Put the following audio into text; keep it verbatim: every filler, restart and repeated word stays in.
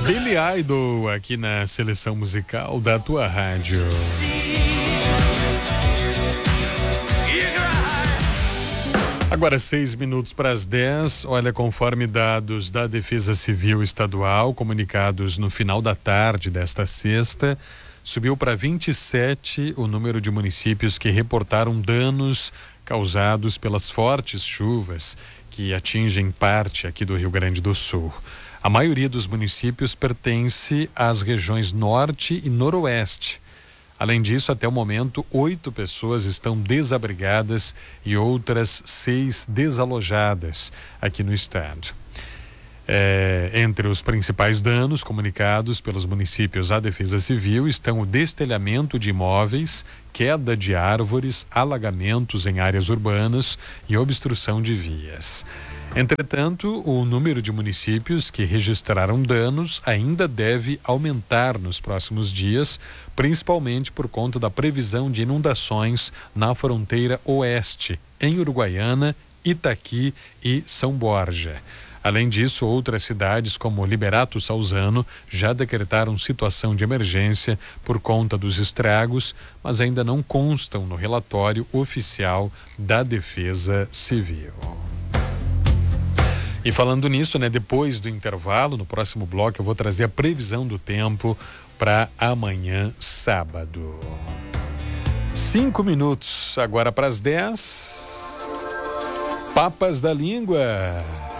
Billy Idol aqui na seleção musical da tua rádio. Agora seis minutos para as dez. Olha, conforme dados da Defesa Civil Estadual, comunicados no final da tarde desta sexta, subiu para vinte e sete o número de municípios que reportaram danos causados pelas fortes chuvas que atingem parte aqui do Rio Grande do Sul. A maioria dos municípios pertence às regiões norte e noroeste. Além disso, até o momento, oito pessoas estão desabrigadas e outras seis desalojadas aqui no estado. É, entre os principais danos comunicados pelos municípios à Defesa Civil estão o destelhamento de imóveis, queda de árvores, alagamentos em áreas urbanas e obstrução de vias. Entretanto, o número de municípios que registraram danos ainda deve aumentar nos próximos dias, principalmente por conta da previsão de inundações na fronteira oeste, em Uruguaiana, Itaqui e São Borja. Além disso, outras cidades como Liberato Salzano já decretaram situação de emergência por conta dos estragos, mas ainda não constam no relatório oficial da Defesa Civil. E falando nisso, né, depois do intervalo, no próximo bloco, eu vou trazer a previsão do tempo para amanhã, sábado. Cinco minutos agora para as dez. Papas da língua.